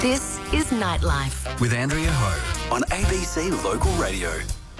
This is Nightlife with Andrea Ho on ABC Local Radio.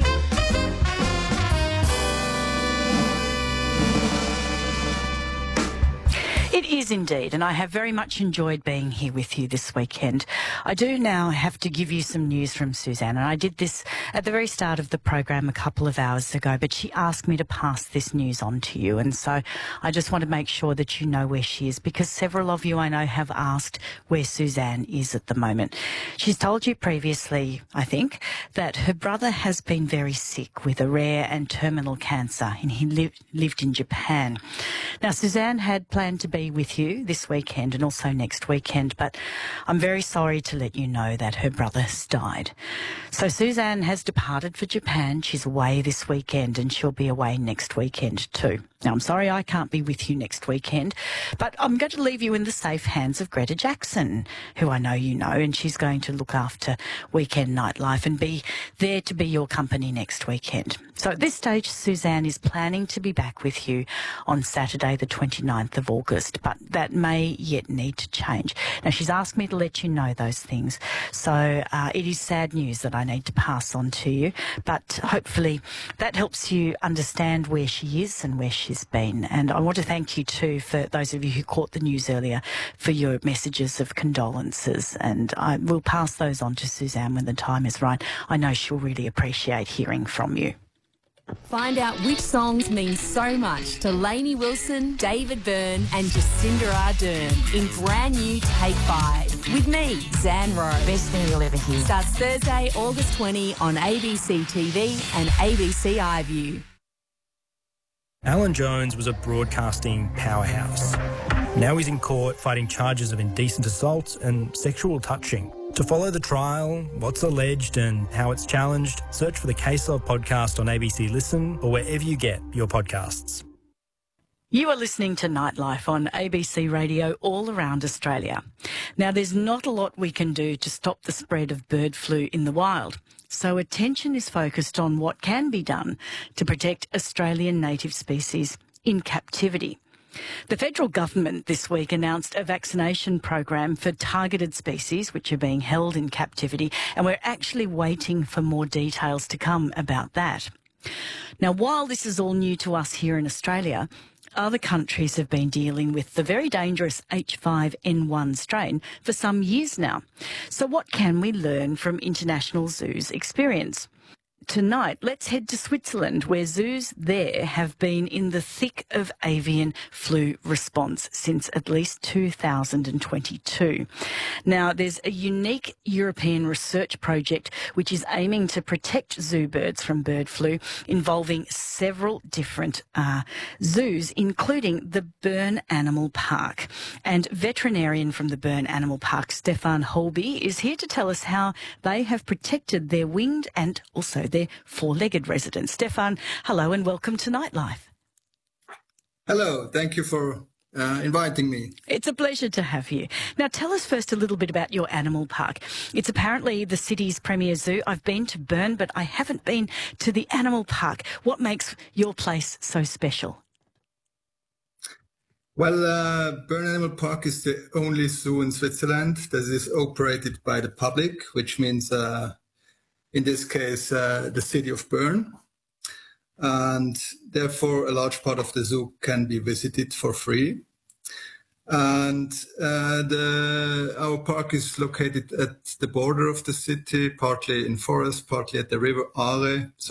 It is indeed, and I have very much enjoyed being here with you this weekend. I do now have to give you some news from Suzanne, and I did this at the very start of the program a couple of hours ago, but she asked me to pass this news on to you, and so I just want to make sure that you know where she is, because several of you I know have asked where Suzanne is at the moment. She's told you previously, I think, that her brother has been very sick with a rare and terminal cancer, and he lived in Japan. Now, Suzanne had planned to be with you this weekend and also next weekend, but I'm very sorry to let you know that her brother has died. So Suzanne has departed for Japan. She's away this weekend and she'll be away next weekend too. Now, I'm sorry I can't be with you next weekend, but I'm going to leave you in the safe hands of Greta Jackson, who I know you know, and she's going to look after Weekend Nightlife and be there to be your company next weekend. So at this stage, Suzanne is planning to be back with you on Saturday, the 29th of August, but that may yet need to change. Now, she's asked me to let you know those things, so it is sad news that I need to pass on to you, but hopefully that helps you understand where she is and where she's been. And I want to thank you too, for those of you who caught the news earlier, for your messages of condolences, and I will pass those on to Suzanne when the time is right. I know she'll really appreciate hearing from you. Find out which songs mean so much to Lainey Wilson, David Byrne and Jacinda Ardern in brand new Take 5 with me, Zan Rowe. Best thing you'll ever hear. Starts Thursday, August 20 on ABC TV and ABC iView. Alan Jones was a broadcasting powerhouse. Now he's in court fighting charges of indecent assault and sexual touching. To follow the trial, what's alleged and how it's challenged, search for the Case Of podcast on ABC Listen or wherever you get your podcasts. You are listening to Nightlife on ABC Radio all around Australia. Now, there's not a lot we can do to stop the spread of bird flu in the wild, so attention is focused on what can be done to protect Australian native species in captivity. The federal government this week announced a vaccination program for targeted species which are being held in captivity, and we're actually waiting for more details to come about that. Now, while this is all new to us here in Australia, other countries have been dealing with the very dangerous H5N1 strain for some years now. So what can we learn from international zoos' experience? Tonight, let's head to Switzerland, where zoos there have been in the thick of avian flu response since at least 2022. Now, there's a unique European research project which is aiming to protect zoo birds from bird flu, involving several different zoos, including the Bern Animal Park. And veterinarian from the Bern Animal Park, Stefan Holby, is here to tell us how they have protected their winged and also their four-legged residents. Stefan, hello and welcome to Nightlife. Hello, thank you for inviting me. It's a pleasure to have you. Now, tell us first a little bit about your animal park. It's apparently the city's premier zoo. I've been to Bern, but I haven't been to the animal park. What makes your place so special? Well, Bern Animal Park is the only zoo in Switzerland that is operated by the public, which means in this case, the city of Bern. And therefore, a large part of the zoo can be visited for free. And our park is located at the border of the city, partly in forest, partly at the river Aare. So